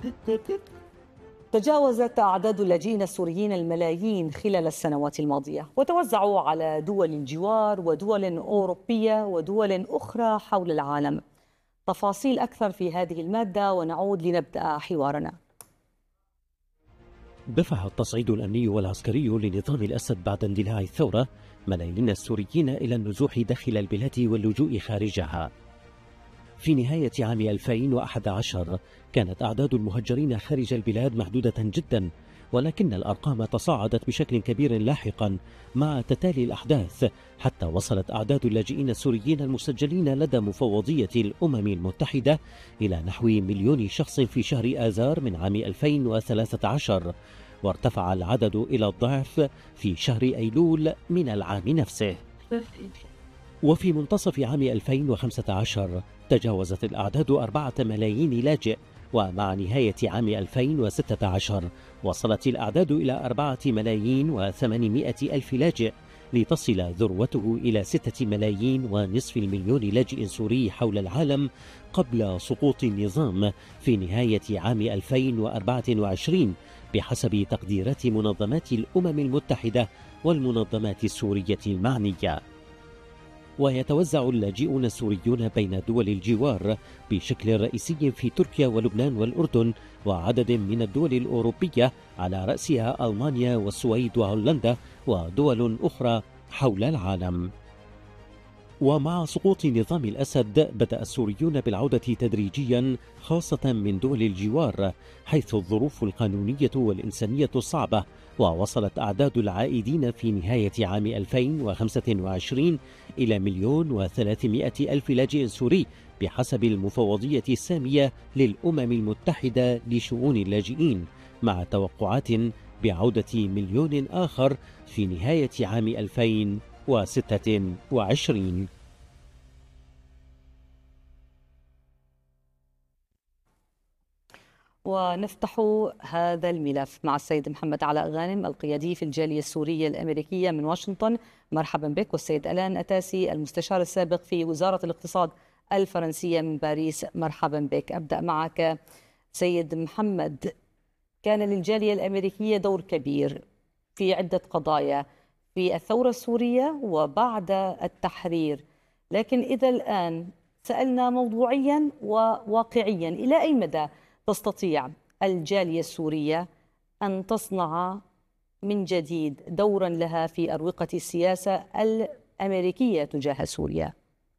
تجاوزت أعداد اللاجئين السوريين الملايين خلال السنوات الماضية، وتوزعوا على دول الجوار ودول أوروبية ودول أخرى حول العالم. تفاصيل أكثر في هذه المادة، ونعود لنبدأ حوارنا. دفع التصعيد الأمني والعسكري لنظام الأسد بعد اندلاع الثورة ملايين السوريين إلى النزوح داخل البلاد واللجوء خارجها. في نهاية عام 2011 كانت أعداد المهجرين خارج البلاد محدودة جدا، ولكن الأرقام تصاعدت بشكل كبير لاحقا مع تتالي الأحداث، حتى وصلت أعداد اللاجئين السوريين المسجلين لدى مفوضية الأمم المتحدة إلى نحو 1,000,000 شخص في شهر آذار من عام 2013، وارتفع العدد إلى الضعف في شهر أيلول من العام نفسه. وفي منتصف عام 2015 تجاوزت الأعداد 4 ملايين لاجئ، ومع نهاية عام 2016 وصلت الأعداد إلى 4,800,000 لاجئ، لتصل ذروته إلى 6,500,000 لاجئ سوري حول العالم قبل سقوط النظام في نهاية عام 2024 بحسب تقديرات منظمات الأمم المتحدة والمنظمات السورية المعنية. ويتوزع اللاجئون السوريون بين دول الجوار بشكل رئيسي في تركيا ولبنان والأردن وعدد من الدول الأوروبية، على رأسها ألمانيا والسويد وهولندا ودول أخرى حول العالم. ومع سقوط نظام الأسد بدأ السوريون بالعودة تدريجيا، خاصة من دول الجوار، حيث الظروف القانونية والإنسانية صعبة، ووصلت أعداد العائدين في نهاية عام 2025 إلى 1,300,000 لاجئ سوري بحسب المفوضية السامية للأمم المتحدة لشؤون اللاجئين، مع توقعات بعودة 1,000,000 آخر في نهاية عام 2026. ونفتح هذا الملف مع السيد محمد علاء غانم، القيادي في الجالية السورية الأمريكية من واشنطن. مرحبا بك. والسيد ألان أتاسي، المستشار السابق في وزارة الاقتصاد الفرنسية من باريس. مرحبا بك. أبدأ معك سيد محمد. كان للجالية الأمريكية دور كبير في عدة قضايا في الثورة السورية وبعد التحرير، لكن إذا الآن سألنا موضوعيا وواقعيا، إلى أي مدى تستطيع الجالية السورية أن تصنع من جديد دورا لها في أروقة السياسة الأمريكية تجاه سوريا؟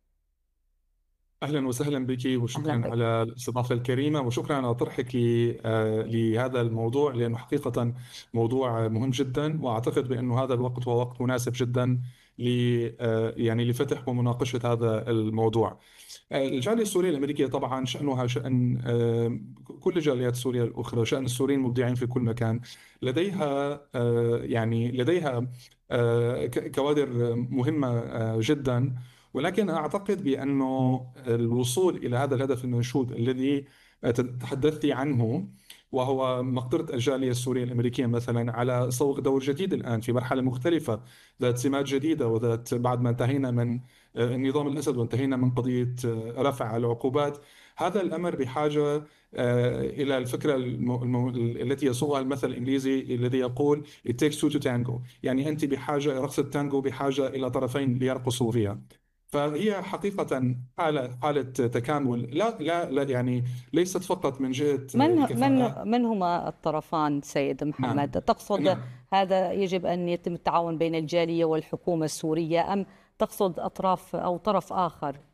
أهلا وسهلا بك، وشكرا على الاستضافة الكريمة، وشكرا على طرحك لهذا الموضوع، لأنه حقيقة موضوع مهم جدا، وأعتقد بأنه هذا الوقت هو وقت مناسب جدا يعني لفتح ومناقشة هذا الموضوع. الجالية السورية الأمريكية طبعا شأنها شأن كل جاليات سوريا الأخرى، شأن السوريين المبدعين في كل مكان. لديها لديها كوادر مهمة جدا، ولكن أعتقد بأنه الوصول إلى هذا الهدف المنشود الذي تحدثت عنه، وهو مقدرة الجالية السورية الأمريكية مثلا على صوغ دور جديد الآن في مرحلة مختلفة ذات سمات جديدة، وذات بعد ما انتهينا من نظام الأسد وانتهينا من قضية رفع العقوبات. هذا الأمر بحاجة إلى الفكرة التي يصوغها المثل الإنجليزي الذي يقول It takes two to tango، يعني أنت بحاجة، رقص التانجو بحاجة إلى طرفين ليرقصوا فيها. فهي حقيقة حالة تكامل، لا يعني ليست فقط من جهة من هما الطرفان سيد محمد؟ نعم. تقصد نعم. هذا يجب أن يتم التعاون بين الجالية والحكومة السورية، أم تقصد أطراف أو طرف آخر